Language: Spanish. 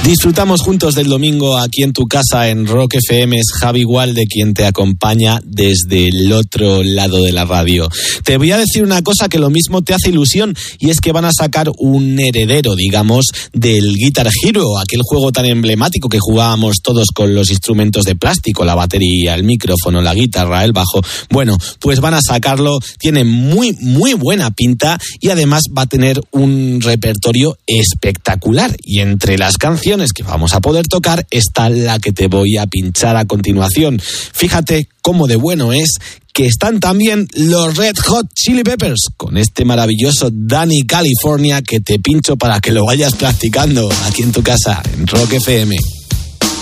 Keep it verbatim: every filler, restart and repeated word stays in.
Disfrutamos juntos del domingo aquí en tu casa en Rock F M. Es Javi Gualde quien te acompaña desde el otro lado de la radio. Te voy a decir una cosa que lo mismo te hace ilusión, y es que van a sacar un heredero, digamos, del Guitar Hero, aquel juego tan emblemático que jugábamos todos con los instrumentos de plástico, la batería, el micrófono, la guitarra, el bajo. Bueno, pues van a sacarlo, tiene muy, muy buena pinta y además va a tener un repertorio espectacular. Y entre las canciones que vamos a poder tocar está la que te voy a pinchar a continuación. Fíjate cómo de bueno es que están también los Red Hot Chili Peppers con este maravilloso Danny California que te pincho para que lo vayas practicando aquí en tu casa en Rock F M.